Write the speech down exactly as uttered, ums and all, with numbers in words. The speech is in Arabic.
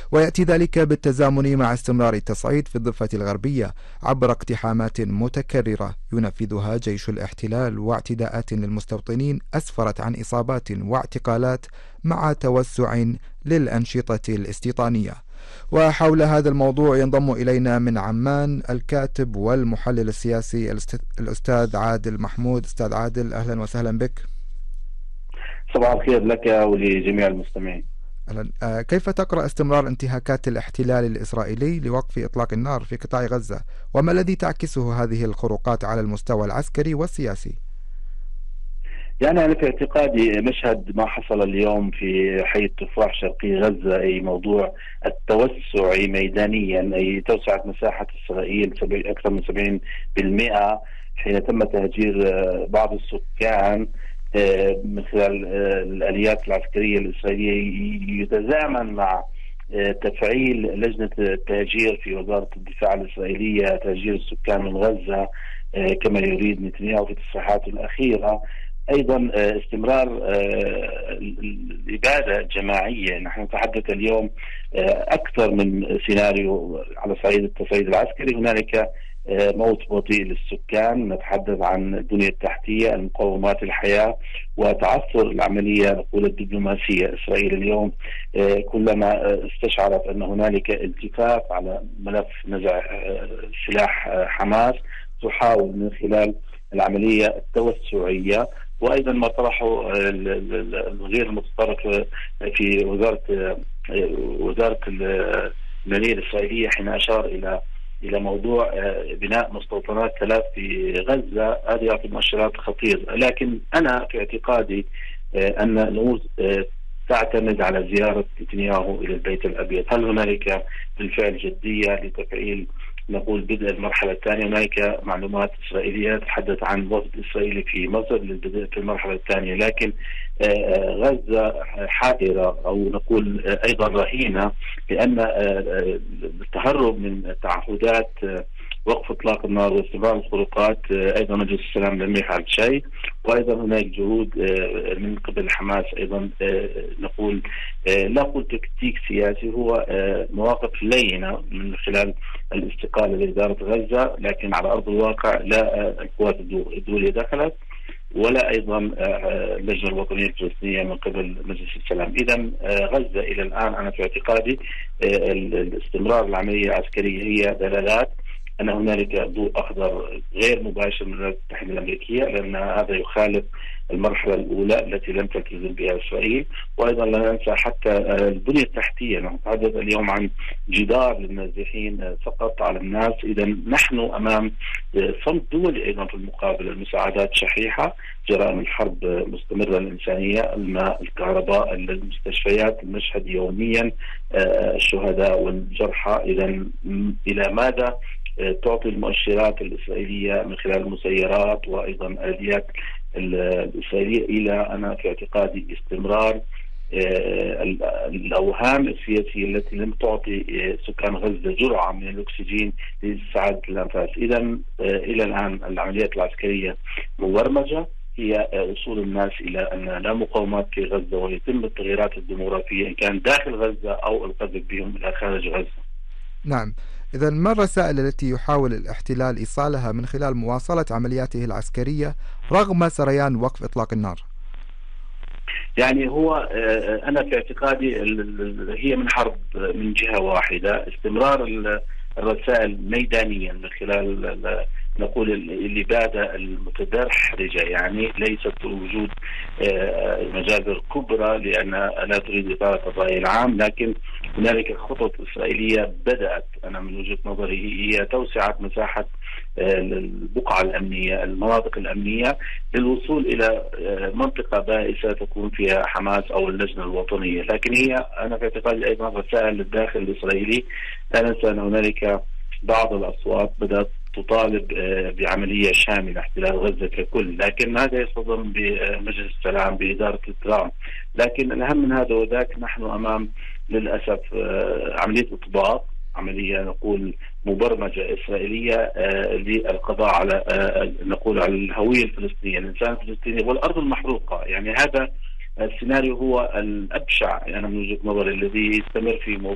ويأتي ذلك بالتزامن مع استمرار التصعيد في الضفة الغربية عبر اقتحامات متكررة ينفذها جيش الاحتلال واعتداءات للمستوطنين أسفرت عن إصابات واعتقالات مع توسع للأنشطة الاستيطانية. وحول هذا الموضوع ينضم إلينا من عمان الكاتب والمحلل السياسي الأستاذ عادل محمود. أستاذ عادل، أهلا وسهلا بك. صباح الخير لك ولجميع المستمعين. أهلا. كيف تقرأ استمرار انتهاكات الاحتلال الإسرائيلي لوقف إطلاق النار في قطاع غزة، وما الذي تعكسه هذه الخروقات على المستوى العسكري والسياسي؟ يعني أنا في اعتقادي مشهد ما حصل اليوم في حي التفاح شرقي غزة، أي موضوع التوسع ميدانيا، أي توسعة مساحة إسرائيل أكثر من سبعين بالمئة حين تم تهجير بعض السكان من خلال الآليات العسكرية الإسرائيلية، يتزامن مع تفعيل لجنة التهجير في وزارة الدفاع الإسرائيلية تهجير السكان من غزة كما يريد نتنياهو في تصريحاته الأخيرة. أيضا استمرار الإبادة الجماعية. نحن نتحدث اليوم أكثر من سيناريو على صعيد التصعيد العسكري. هنالك موت بطيء للسكان، نتحدث عن البنية التحتية، المقومات الحياة، وتعثر العملية نقول الدبلوماسية. إسرائيل اليوم كلما استشعرت أن هنالك التفاف على ملف نزع سلاح حماس تحاول من خلال العملية التوسعية. وأيضا ما طرحه الغير المتطرف في وزارة وزارة المالية الإسرائيلية حين أشار إلى إلى موضوع بناء مستوطنات ثلاث في غزة، هذه يعطي مؤشرات خطيرة. لكن أنا في اعتقادي أن الأمور تعتمد على زيارة نتنياهو إلى البيت الأبيض. هل هنالك بالفعل جدية لتفعيل نقول بدء المرحلة الثانية؟ هناك معلومات إسرائيلية تتحدث عن وفد إسرائيلي في مصر للبدء في المرحلة الثانية، لكن غزة حائرة أو نقول أيضا رهينة، لأن التهرب من تعهدات وقف اطلاق النار واستمرار الخروقات ايضا مجلس السلام لم يفعل شيء، وايضا هناك جهود من قبل حماس ايضا نقول لا اقول تكتيك سياسي، هو مواقف لينه من خلال الاستقاله لاداره غزه، لكن على ارض الواقع لا القوات الدوليه دخلت ولا ايضا اللجنه الوطنيه الفلسطينيه من قبل مجلس السلام. اذا غزه الى الان انا في اعتقادي الاستمرار العمليه العسكريه هي دلالات أن هنالك ضوء أخضر غير مباشر من الولايات المتحدة الأمريكية، لأن هذا يخالف المرحلة الأولى التي لم تلتزم بها إسرائيل. وأيضا لا ننسى حتى البنية التحتية، نحن نتحدث اليوم عن جدار للنازحين فقط على الناس. إذا نحن أمام صمت دولي أيضا في المقابل، المساعدات شحيحة، جرائم الحرب مستمرة الإنسانية، الماء، الكهرباء، المستشفيات، المشهد يوميا الشهداء والجرحى. إذا إلى ماذا تعطي المؤشرات الإسرائيلية من خلال المسيرات وأيضا آليات الإسرائيلية إلى أنا في اعتقادي استمرار الأوهام السياسية التي لم تعطي سكان غزة جرعة من الأكسجين لسعادة الأنفاس. إذا إلى الآن العمليات العسكرية مبرمجة، هي وصول الناس إلى أن لا مقاومات في غزة ويتم التغييرات الديموغرافية إن كان داخل غزة أو القذف بهم إلى خارج غزة. نعم، إذا ما الرسائل التي يحاول الاحتلال إيصالها من خلال مواصلة عملياته العسكرية رغم سريان وقف إطلاق النار؟ يعني هو أنا في اعتقادي هي من حرب من جهة واحدة، استمرار الرسائل ميدانيا من خلال نقول الإبادة المتدرجة، يعني ليست وجود مجازر كبرى لأن لا تريد إثارة الرأي العام، لكن هنالك خطط إسرائيلية بدأت أنا من وجهة نظري هي توسعة مساحة البقعة الأمنية، المناطق الأمنية، للوصول إلى منطقة بائسة تكون فيها حماس أو اللجنة الوطنية. لكن هي أنا في اعتقادي أيضا رسائل للداخل الإسرائيلي. لا ننسى أن هنالك بعض الأصوات بدأت تطالب بعملية شاملة احتلال غزة ككل، لكن هذا يصطدم بمجلس السلام بإدارة ترامب. لكن الأهم من هذا وذاك نحن أمام للأسف عملية إطباق، عملية نقول مبرمجة إسرائيلية للقضاء على نقول على الهوية الفلسطينية، الإنسان الفلسطيني والأرض المحروقة. يعني هذا السيناريو هو الأبشع أنا من وجهة نظري الذي يستمر في موضوع